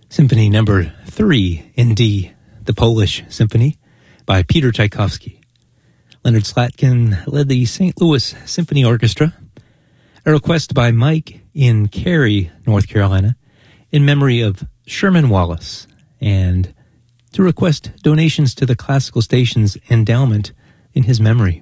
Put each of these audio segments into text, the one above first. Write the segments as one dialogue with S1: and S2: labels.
S1: Symphony number 3 in D, the Polish Symphony by Peter Tchaikovsky. Leonard Slatkin led the St. Louis Symphony Orchestra. A request by Mike in Cary, North Carolina, in memory of Sherman Wallace, and to request donations to the Classical Station's endowment in his memory.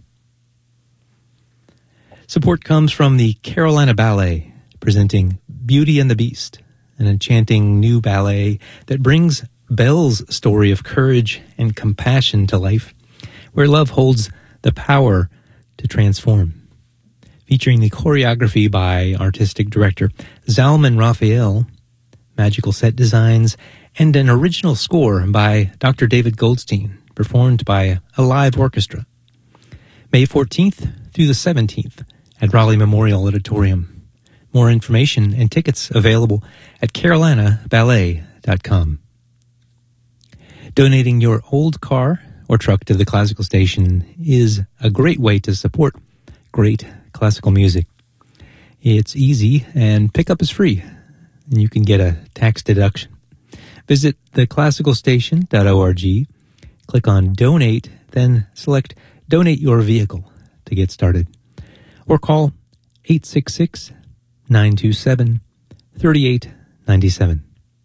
S1: Support comes from the Carolina Ballet, presenting Beauty and the Beast, an enchanting new ballet that brings Belle's story of courage and compassion to life, where love holds the power to transform. Featuring the choreography by artistic director Zalman Raphael, magical set designs, and an original score by Dr. David Goldstein, performed by a live orchestra. May 14th through the 17th at Raleigh Memorial Auditorium. More information and tickets available at carolinaballet.com. Donating your old car or truck to the Classical Station is a great way to support great classical music. It's easy and pickup is free, and you can get a tax deduction. Visit theclassicalstation.org, click on Donate, then select Donate Your Vehicle to get started. Or call 866-927-3897.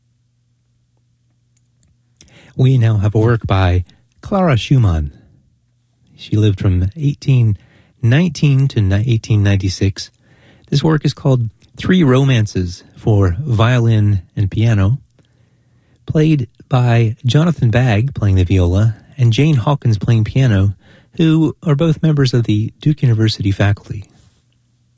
S1: We now have a work by Clara Schumann. She lived from 1819 to 1896. This work is called Three Romances for Violin and Piano, played by Jonathan Bagg playing the viola and Jane Hawkins playing piano, who are both members of the Duke University faculty.